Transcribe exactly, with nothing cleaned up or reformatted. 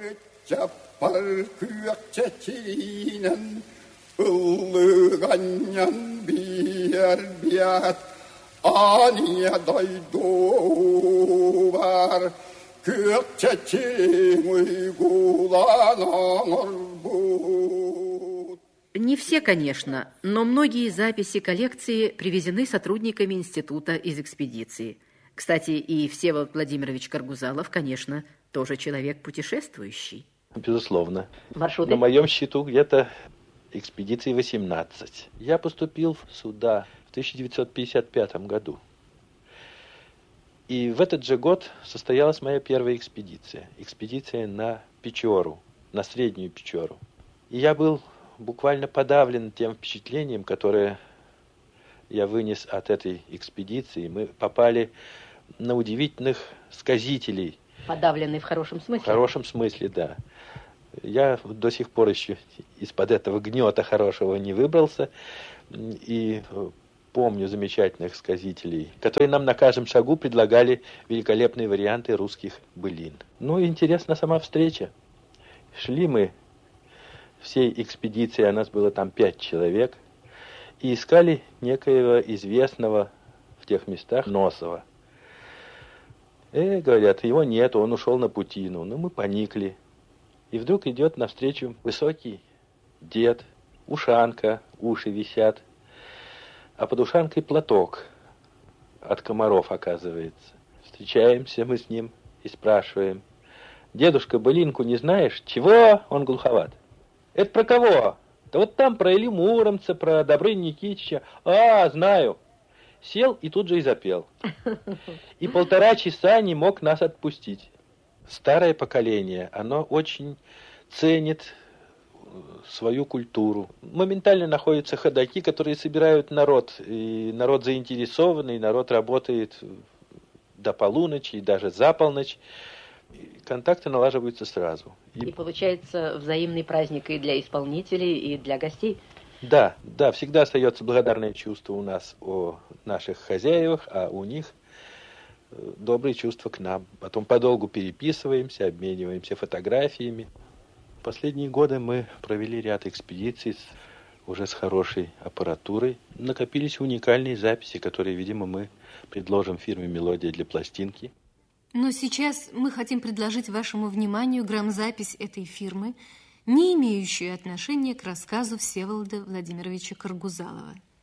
Не все, конечно, но многие записи коллекции привезены сотрудниками института из экспедиции. Кстати, и Всеволод Владимирович Каргузалов, конечно, тоже человек путешествующий. Безусловно. Маршруты? На моем счету где-то экспедиций восемнадцать. Я поступил сюда в тысяча девятьсот пятьдесят пятом году. И в этот же год состоялась моя первая экспедиция. Экспедиция на Печору, на Среднюю Печору. И я был буквально подавлен тем впечатлением, которое я вынес от этой экспедиции. Мы попали на удивительных сказителей. Подавленный в хорошем смысле? В хорошем смысле, да. Я до сих пор еще из-под этого гнета хорошего не выбрался. И помню замечательных сказителей, которые нам на каждом шагу предлагали великолепные варианты русских былин. Ну, и интересна сама встреча. Шли мы всей экспедиции, а нас было там пять человек, и искали некоего известного в тех местах Носова. Э, говорят, его нет, он ушел на Путину. Ну, мы поникли. И вдруг идет навстречу высокий дед, ушанка, уши висят, а под ушанкой платок от комаров, оказывается. Встречаемся мы с ним и спрашиваем: дедушка, былинку не знаешь? Чего? Он глуховат. Это про кого? Да вот там про Илью Муромца, про Добрыню Никитича. А, знаю. Сел и тут же и запел. И полтора часа не мог нас отпустить. Старое поколение, оно очень ценит свою культуру. Моментально находятся ходаки, которые собирают народ. И народ заинтересованный, народ работает до полуночи и даже за полночь. Контакты налаживаются сразу. И, и получается взаимный праздник и для исполнителей, и для гостей? Да, да, всегда остается благодарное чувство у нас о наших хозяевах, а у них добрые чувства к нам. Потом подолгу переписываемся, обмениваемся фотографиями. В последние годы мы провели ряд экспедиций с, уже с хорошей аппаратурой. Накопились уникальные записи, которые, видимо, мы предложим фирме «Мелодия» для пластинки. Но сейчас мы хотим предложить вашему вниманию грамзапись этой фирмы, не имеющую отношения к рассказу Всеволода Владимировича Каргузалова.